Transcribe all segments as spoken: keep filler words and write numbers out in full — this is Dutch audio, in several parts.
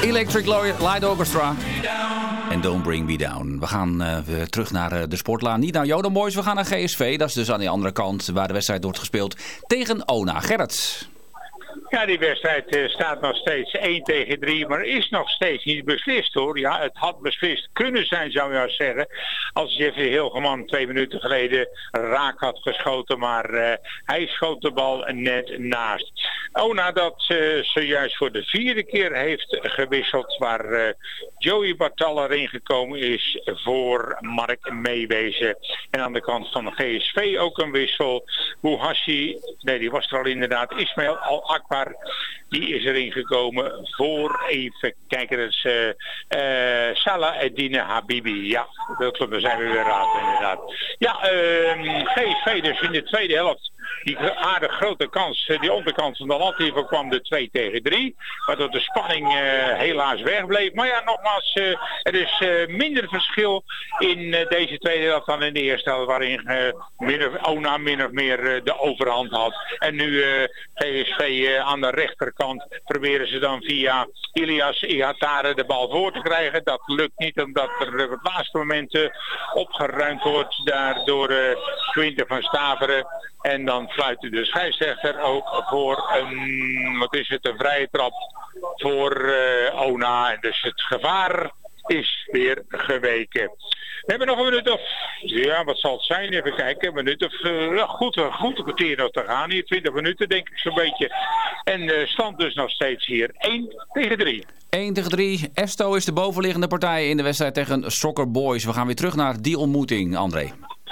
Electric Light Orchestra en Don't Bring Me Down. We gaan uh, weer terug naar uh, de sportlaan. Niet naar Yoda Boys, we gaan naar G S V. Dat is dus aan de andere kant waar de wedstrijd wordt gespeeld tegen Ona. Gerrit. Ja, die wedstrijd uh, staat nog steeds één tegen drie, maar is nog steeds niet beslist hoor. Ja, het had beslist kunnen zijn, zou je zeggen. Als Jeffrey Hilgeman twee minuten geleden raak had geschoten, maar uh, hij schoot de bal net naast. Ona dat uh, zojuist voor de vierde keer heeft gewisseld, waar uh, Joey Bartal erin gekomen is voor Mark Meewezen. En aan de kant van G S V ook een wissel. Bouhassi, nee die was er al inderdaad, Ismail Al-Akbar, die is erin gekomen voor, even kijken, dat is uh, uh, Salah Eddine Habibi. Ja, dat klopt, daar zijn we weer raad inderdaad. Ja, uh, G S V dus in de tweede helft. Die aardig grote kans, die onderkant van de lat hiervoor kwam de twee tegen drie. Waardoor de spanning uh, helaas wegbleef. Maar ja, nogmaals, uh, er is uh, minder verschil in uh, deze tweede helft dan in de eerste helft. Waarin uh, min of, Ona min of meer uh, de overhand had. En nu uh, G S V uh, aan de rechterkant proberen ze dan via Ilias Ihatare de bal voor te krijgen. Dat lukt niet omdat er op het laatste moment uh, opgeruimd wordt daar door uh, Quinten van Staveren. En dan fluit de scheidsrechter ook voor een, wat is het, een vrije trap voor uh, Ona. En dus het gevaar is weer geweken. We hebben nog een minuut of, ja wat zal het zijn, even kijken, een minuut of, uh, ja, goed, goed een kwartier nog te gaan. Hier twintig minuten denk ik zo'n beetje. En uh, stand dus nog steeds hier één tegen drie. één tegen drie. Esto is de bovenliggende partij in de wedstrijd tegen Soccer Boys. We gaan weer terug naar die ontmoeting, André.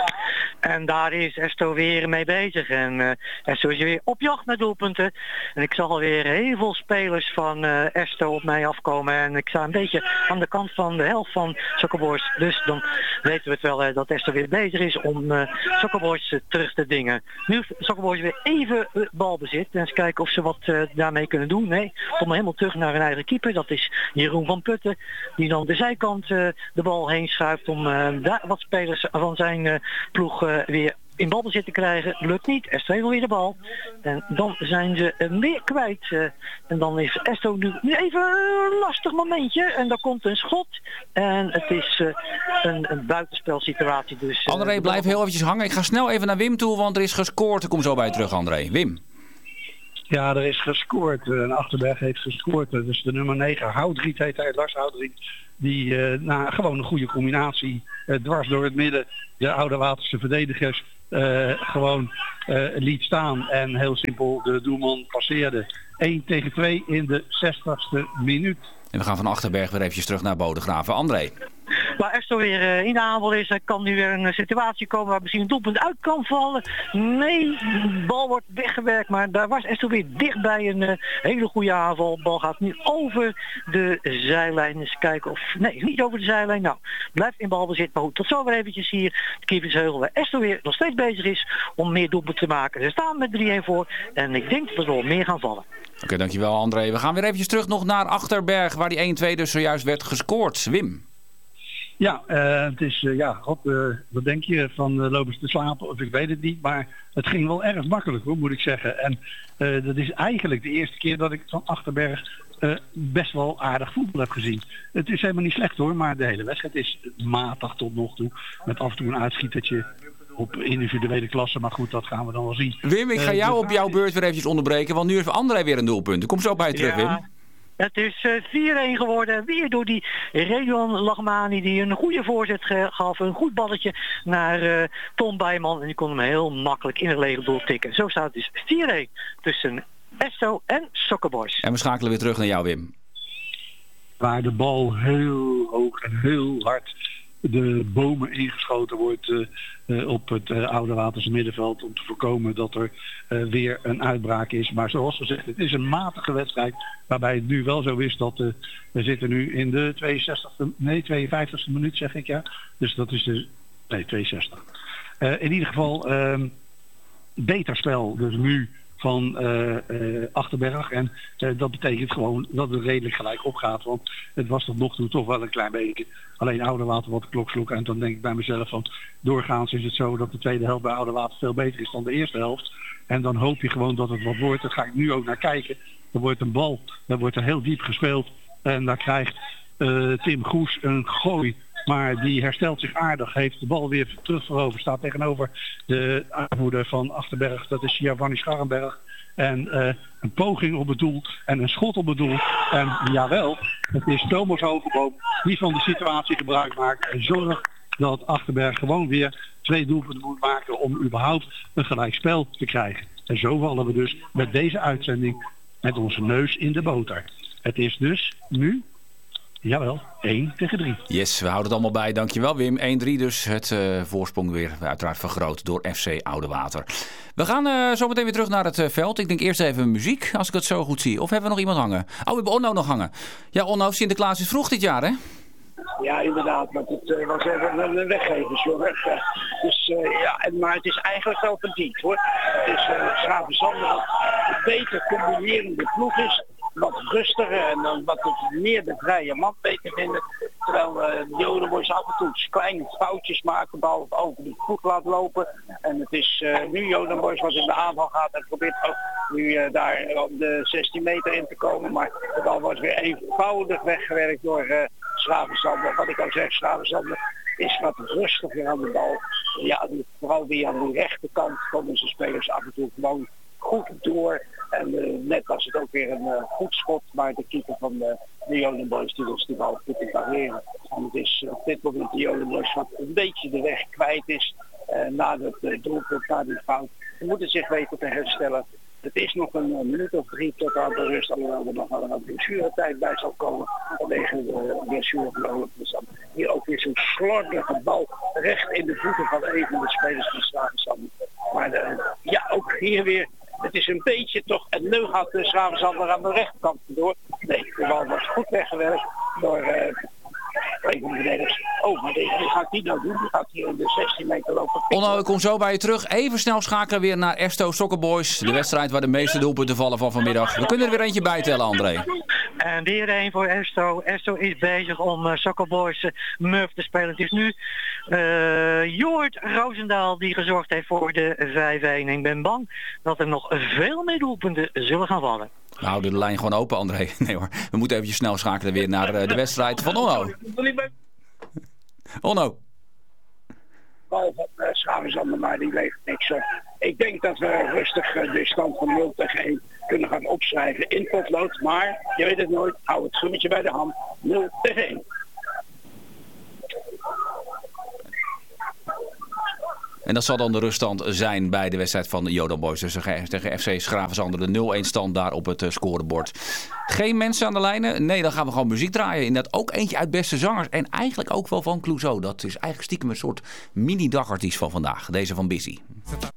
En daar is Esto weer mee bezig. En uh, Esto is weer op jacht naar doelpunten. En ik zag alweer heel veel spelers van uh, Esto op mij afkomen. En ik sta een beetje aan de kant van de helft van Soccer Boys. Dus dan weten we het wel uh, dat Esto weer bezig is om uh, Soccer Boys uh, terug te dingen. Nu heeft Soccer Boys weer even uh, balbezit. En eens kijken of ze wat uh, daarmee kunnen doen. Nee, kom maar helemaal terug naar hun eigen keeper. Dat is Jeroen van Putten. Die dan de zijkant uh, de bal heen schuift om uh, daar wat spelers van zijn uh, ploeg uh, weer in balbezit te krijgen. Lukt niet. Esto wil weer de bal. En dan zijn ze uh, meer kwijt. Uh, en dan is Esto nu even een lastig momentje. En dan komt een schot. En het is uh, een, een buitenspelsituatie. Dus, uh, André, blijf heel eventjes hangen. Ik ga snel even naar Wim toe, want er is gescoord. Ik kom zo bij je terug, André. Wim. Ja, er is gescoord. En Achterberg heeft gescoord. Dus de nummer negen, Houdriet heet hij, Lars Houdriet. Die uh, na gewoon een goede combinatie uh, dwars door het midden de Oude Waterse verdedigers uh, gewoon uh, liet staan. En heel simpel de doelman passeerde. één tegen twee in de zestigste minuut. En we gaan van Achterberg weer eventjes terug naar Bodegraven. André. Waar Esto weer uh, in de aanval is, er kan nu weer een uh, situatie komen waar misschien een doelpunt uit kan vallen. Nee, de bal wordt weggewerkt, maar daar was Esto weer dicht bij een uh, hele goede aanval. De bal gaat nu over de zijlijn. Eens kijken of... Nee, niet over de zijlijn. Nou, blijft in balbezit. Maar goed, tot zo weer eventjes hier de keepersheugel waar Esto weer nog steeds bezig is om meer doelpunten te maken. Ze staan met drie-een voor en ik denk dat er wel meer gaan vallen. Oké, okay, dankjewel André. We gaan weer eventjes terug nog naar Achterberg, waar die één twee dus zojuist werd gescoord. Wim. Ja, uh, het is, uh, ja, God, uh, wat denk je van uh, lopen ze te slapen of ik weet het niet, maar het ging wel erg makkelijk hoor, moet ik zeggen. En uh, dat is eigenlijk de eerste keer dat ik van Achterberg uh, best wel aardig voetbal heb gezien. Het is helemaal niet slecht hoor, maar de hele wedstrijd is matig tot nog toe. Met af en toe een uitschietertje op individuele klasse, maar goed, dat gaan we dan wel zien. Wim, ik ga jou uh, op jouw beurt weer eventjes onderbreken, want nu heeft André weer een doelpunt. Kom zo bij je terug, ja. Wim. Het is uh, vier-een geworden. Weer door die Redon Lachmani die een goede voorzet ge- gaf. Een goed balletje naar uh, Tom Bijman. En die kon hem heel makkelijk in het lege doel tikken. Zo staat het dus vier-een tussen Esto en Soccer Boys. En we schakelen weer terug naar jou, Wim. Waar de bal heel hoog en heel hard de bomen ingeschoten wordt uh, uh, op het uh, Oude Waterse middenveld om te voorkomen dat er uh, weer een uitbraak is. Maar zoals gezegd, het is een matige wedstrijd waarbij het nu wel zo is dat uh, we zitten nu in de tweeënzestigste, nee tweeënvijftigste minuut zeg ik ja. Dus dat is de, nee tweeënzestig. Uh, in ieder geval uh, beter spel dus nu van uh, uh, Achterberg. En uh, dat betekent gewoon dat het redelijk gelijk opgaat. Want het was tot nog toe toch wel een klein beetje. Alleen Oude Water wat de klok sloeg. En dan denk ik bij mezelf van doorgaans is het zo dat de tweede helft bij Oude Water veel beter is dan de eerste helft. En dan hoop je gewoon dat het wat wordt. Daar ga ik nu ook naar kijken. Er wordt een bal, daar wordt er heel diep gespeeld. En daar krijgt uh, Tim Goes een gooi. Maar die herstelt zich aardig, heeft de bal weer terugveroverd. Staat tegenover de aanvoerder van Achterberg, dat is Giovanni Scharrenberg. En uh, een poging op het doel en een schot op het doel. En jawel, het is Thomas Hogeboom die van de situatie gebruik maakt. En zorgt dat Achterberg gewoon weer twee doelpunten moet maken om überhaupt een gelijkspel te krijgen. En zo vallen we dus met deze uitzending met onze neus in de boter. Het is dus nu, jawel, één tegen drie. Yes, we houden het allemaal bij. Dankjewel Wim. één drie dus. Het uh, voorsprong weer uiteraard vergroot door F C Oudewater. We gaan uh, zo meteen weer terug naar het uh, veld. Ik denk eerst even muziek, als ik het zo goed zie. Of hebben we nog iemand hangen? Oh, we hebben Onno nog hangen. Ja, Onno, Sinterklaas is vroeg dit jaar, hè? Ja, inderdaad, maar het uh, was even een weggeversjorg. Uh, dus uh, ja, en, maar het is eigenlijk wel verdiend hoor. Het is uh, Schravenzande wat een beter combinerende ploeg is. Wat rustiger en dan uh, wat meer de vrije man beter vinden. Terwijl uh, de Jodenboys af en toe kleine foutjes maken, bal over de voet laat lopen. En het is uh, nu Jodenboys wat in de aanval gaat en probeert ook nu uh, daar op de zestien meter in te komen. Maar de bal wordt weer eenvoudig weggewerkt door uh, Schravenzande. Wat ik al zeg, Schravenzande is wat rustiger aan de bal. Ja, vooral die aan de rechterkant komen zijn spelers af en toe gewoon goed door. En uh, net was het ook weer een uh, goed schot, maar de keeper van de, de Jodenboys die was die bal goed te pareren. En het is uh, op dit moment de Jodenboys wat een beetje de weg kwijt is uh, na het uh, doelpunt, na die fout. Ze moeten zich weten te herstellen. Het is nog een, een minuut of drie tot aan de rust, alhoewel er nog wel een blessuretijd bij zal komen vanwege de blessure van Olaf. Hier ook weer zo'n slordige bal recht in de voeten van een van de spelers van Schravenzande. Maar de, ja, ook hier weer. Het is een beetje toch, en nu gaat de Schravenzande aan de rechterkant door. Nee, de bal wordt goed weggewerkt door uh, een van de verdedigers. Oh, maar deze gaat die nou doen? Die gaat hier in de zestien meter lopen. Onno, ik kom zo bij je terug. Even snel schakelen weer naar Esto Soccer Boys. De wedstrijd waar de meeste doelpunten vallen van vanmiddag. We kunnen er weer eentje bij tellen, André. En weer een voor Esto. Esto is bezig om uh, Soccer Boys uh, Murf te spelen. Het is nu uh, Joort Roosendaal die gezorgd heeft voor de vijf-een. Ik ben bang dat er nog veel meer doelpunten zullen gaan vallen. We houden de lijn gewoon open, André. Nee hoor, we moeten eventjes snel schakelen weer naar uh, de wedstrijd van Onno. Onno. Bal van uh, Schravenzande, maar die levert niks op. Ik denk dat we rustig uh, de stand van nul tegen één kunnen gaan opschrijven in potlood. Maar, je weet het nooit, hou het gummetje bij de hand. nul tegen één. En dat zal dan de ruststand zijn bij de wedstrijd van de Jodenboys. Dus tegen F C Schravenzande de nul-één stand daar op het uh, scorebord. Geen mensen aan de lijnen? Nee, dan gaan we gewoon muziek draaien. Inderdaad ook eentje uit Beste Zangers. En eigenlijk ook wel van Clouseau. Dat is eigenlijk stiekem een soort mini-dagartiest van vandaag. Deze van Busy.